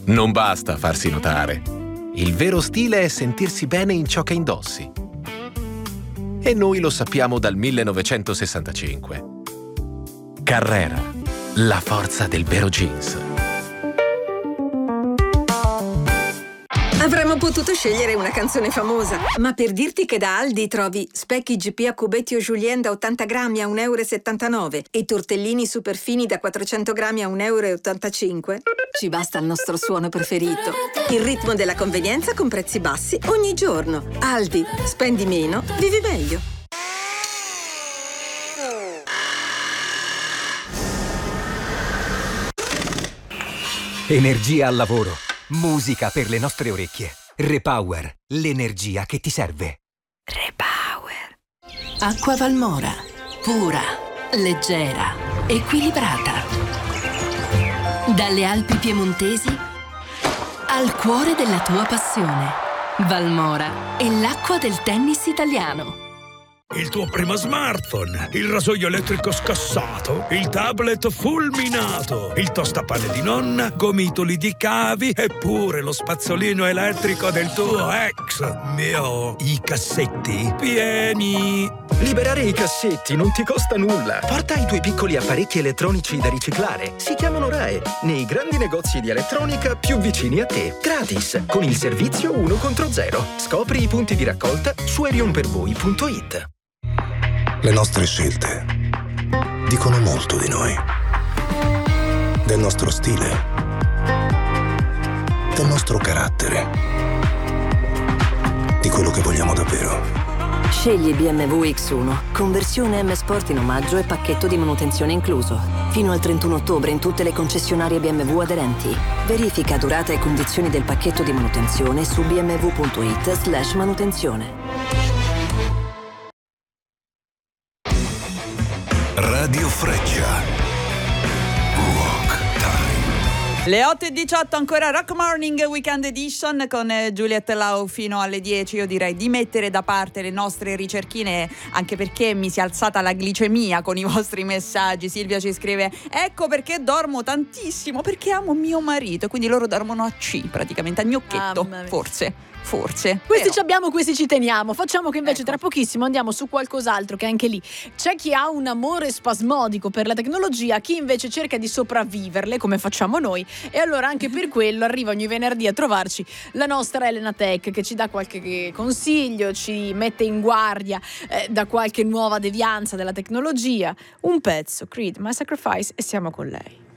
Non basta farsi notare. Il vero stile è sentirsi bene in ciò che indossi. E noi lo sappiamo dal 1965. Carrera, la forza del vero jeans. Avremmo potuto scegliere una canzone famosa, ma per dirti che da Aldi trovi specchi GP a cubetti o Julien da 80 grammi a 1,79 € e tortellini super fini da 400 grammi a 1,85 €, ci basta il nostro suono preferito. Il ritmo della convenienza con prezzi bassi ogni giorno. Aldi, spendi meno, vivi meglio. Energia al lavoro. Musica per le nostre orecchie. Repower, l'energia che ti serve. Repower. Acqua Valmora. Pura, leggera, equilibrata. Dalle Alpi piemontesi al cuore della tua passione. Valmora è l'acqua del tennis italiano. Il tuo primo smartphone, il rasoio elettrico scassato, il tablet fulminato, il tostapane di nonna, gomitoli di cavi e pure lo spazzolino elettrico del tuo ex. Mio, i cassetti pieni. Liberare i cassetti non ti costa nulla. Porta i tuoi piccoli apparecchi elettronici da riciclare. Si chiamano RAEE, nei grandi negozi di elettronica più vicini a te. Gratis, con il servizio 1 contro 0. Scopri i punti di raccolta su erionpervoi.it. Le nostre scelte dicono molto di noi, del nostro stile, del nostro carattere, di quello che vogliamo davvero. Scegli BMW X1, conversione M Sport in omaggio e pacchetto di manutenzione incluso. Fino al 31 ottobre in tutte le concessionarie BMW aderenti. Verifica durata e condizioni del pacchetto di manutenzione su bmw.it/manutenzione. Radio Freccia. Rock Time. Le 8:18 ancora Rock Morning Weekend Edition con Juliet Lau fino alle 10. Io direi di mettere da parte le nostre ricerchine, anche perché mi si è alzata la glicemia con i vostri messaggi. Silvia ci scrive: ecco perché dormo tantissimo, perché amo mio marito. Quindi loro dormono a C, praticamente a gnocchetto. Forse. Questi ci abbiamo, questi ci teniamo. Facciamo che invece Ecco. tra pochissimo andiamo su qualcos'altro, che anche lì c'è chi ha un amore spasmodico per la tecnologia, chi invece cerca di sopravviverle come facciamo noi, e allora anche per quello arriva ogni venerdì a trovarci la nostra Elena Tech, che ci dà qualche consiglio, ci mette in guardia da qualche nuova devianza della tecnologia. Un pezzo, Creed, My Sacrifice, e siamo con lei.